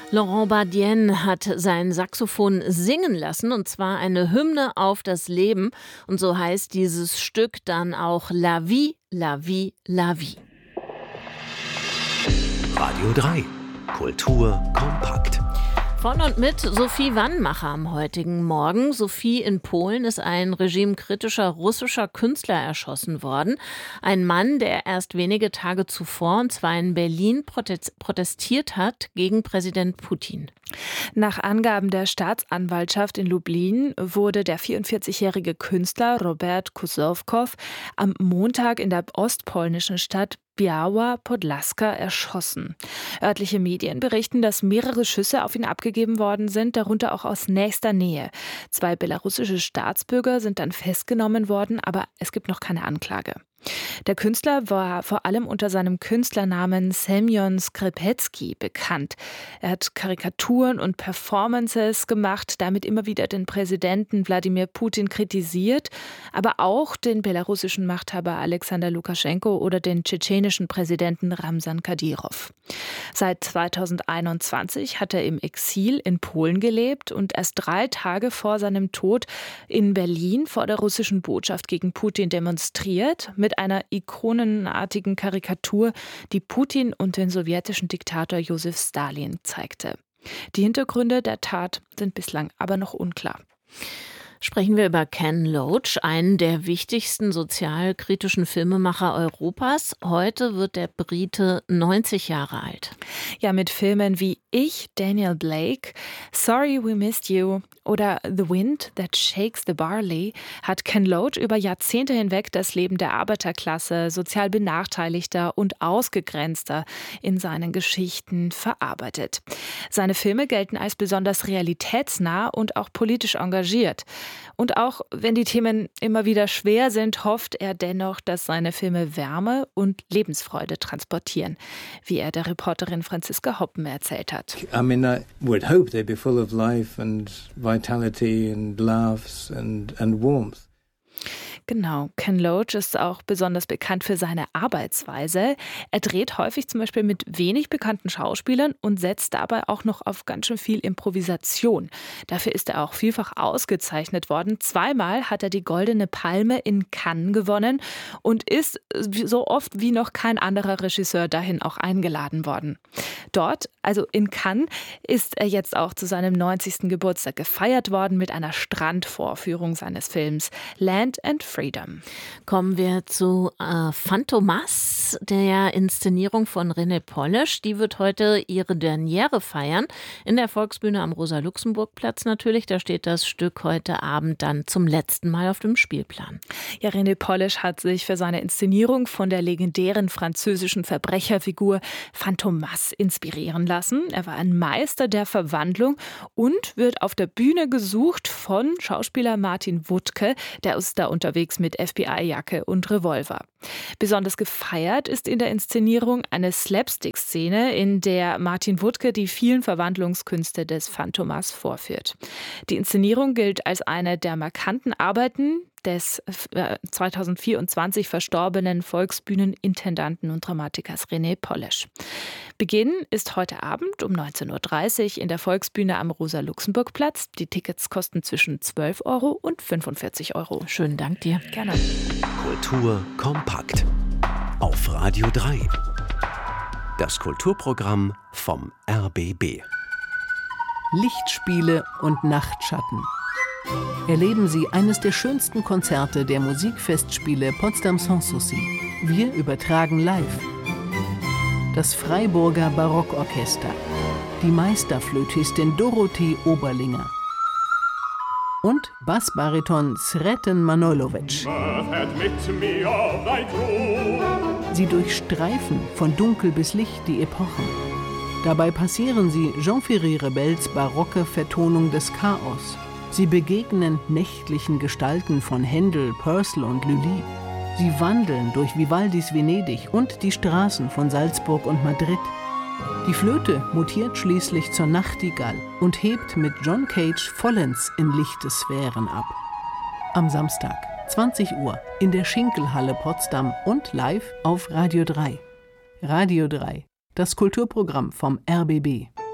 Laurent Badiane hat sein Saxophon singen lassen, und zwar eine Hymne auf das Leben. Und so heißt dieses Stück dann auch La Vie, La Vie, La Vie. Radio 3. Kultur kompakt. Von und mit Sophie Wannmacher am heutigen Morgen. Sophie, in Polen ist ein regimekritischer russischer Künstler erschossen worden. Ein Mann, der erst wenige Tage zuvor, und zwar in Berlin, protestiert hat gegen Präsident Putin. Nach Angaben der Staatsanwaltschaft in Lublin wurde der 44-jährige Künstler Robert Kusowkow am Montag in der ostpolnischen Stadt Biała Podlaska erschossen. Örtliche Medien berichten, dass mehrere Schüsse auf ihn abgegeben worden sind, darunter auch aus nächster Nähe. 2 belarussische Staatsbürger sind dann festgenommen worden, aber es gibt noch keine Anklage. Der Künstler war vor allem unter seinem Künstlernamen Semyon Skripecki bekannt. Er hat Karikaturen und Performances gemacht, damit immer wieder den Präsidenten Wladimir Putin kritisiert, aber auch den belarussischen Machthaber Alexander Lukaschenko oder den tschetschenischen Präsidenten Ramsan Kadyrov. Seit 2021 hat er im Exil in Polen gelebt und erst 3 Tage vor seinem Tod in Berlin vor der russischen Botschaft gegen Putin demonstriert, mit einer ikonenartigen Karikatur, die Putin und den sowjetischen Diktator Josef Stalin zeigte. Die Hintergründe der Tat sind bislang aber noch unklar. Sprechen wir über Ken Loach, einen der wichtigsten sozialkritischen Filmemacher Europas. Heute wird der Brite 90 Jahre alt. Ja, mit Filmen wie Ich, Daniel Blake, Sorry We Missed You oder The Wind That Shakes the Barley hat Ken Loach über Jahrzehnte hinweg das Leben der Arbeiterklasse, sozial Benachteiligter und Ausgegrenzter in seinen Geschichten verarbeitet. Seine Filme gelten als besonders realitätsnah und auch politisch engagiert. Und auch wenn die Themen immer wieder schwer sind, hofft er dennoch, dass seine Filme Wärme und Lebensfreude transportieren, wie er der Reporterin Franziska Hoppen erzählt hat. I mean, I would hope they'd be full of life and vitality and laughs and warmth. Genau, Ken Loach ist auch besonders bekannt für seine Arbeitsweise. Er dreht häufig zum Beispiel mit wenig bekannten Schauspielern und setzt dabei auch noch auf ganz schön viel Improvisation. Dafür ist er auch vielfach ausgezeichnet worden. 2-mal hat er die Goldene Palme in Cannes gewonnen und ist so oft wie noch kein anderer Regisseur dahin auch eingeladen worden. Dort, also in Cannes, ist er jetzt auch zu seinem 90. Geburtstag gefeiert worden mit einer Strandvorführung seines Films Land and Freedom. Kommen wir zu Fantomas, der Inszenierung von René Polish. Die wird heute ihre Derniere feiern. In der Volksbühne am Rosa-Luxemburg-Platz natürlich. Da steht das Stück heute Abend dann zum letzten Mal auf dem Spielplan. Ja, René Polish hat sich für seine Inszenierung von der legendären französischen Verbrecherfigur Fantomas inspirieren lassen. Er war ein Meister der Verwandlung und wird auf der Bühne gesucht von Schauspieler Martin Wuttke. Der ist da unterwegs mit FBI-Jacke und Revolver. Besonders gefeiert ist in der Inszenierung eine Slapstick-Szene, in der Martin Wuttke die vielen Verwandlungskünste des Fantomas vorführt. Die Inszenierung gilt als eine der markanten Arbeiten des 2024 verstorbenen Volksbühnenintendanten und Dramatikers René Polish. Beginn ist heute Abend um 19:30 Uhr in der Volksbühne am Rosa-Luxemburg-Platz. Die Tickets kosten zwischen 12 € und 45 €. Schönen Dank dir. Gerne. Kultur kompakt. Auf Radio 3. Das Kulturprogramm vom RBB. Lichtspiele und Nachtschatten. Erleben Sie eines der schönsten Konzerte der Musikfestspiele Potsdam Sanssouci. Wir übertragen live. Das Freiburger Barockorchester. Die Meisterflötistin Dorothee Oberlinger. Und Bassbariton Sreten Manojlovic. Sie durchstreifen von Dunkel bis Licht die Epochen. Dabei passieren sie Jean-Ferry Rebels barocke Vertonung des Chaos. Sie begegnen nächtlichen Gestalten von Händel, Purcell und Lully. Sie wandeln durch Vivaldis Venedig und die Straßen von Salzburg und Madrid. Die Flöte mutiert schließlich zur Nachtigall und hebt mit John Cage vollends in lichte Sphären ab. Am Samstag, 20 Uhr, in der Schinkelhalle Potsdam und live auf Radio 3. Radio 3, das Kulturprogramm vom RBB.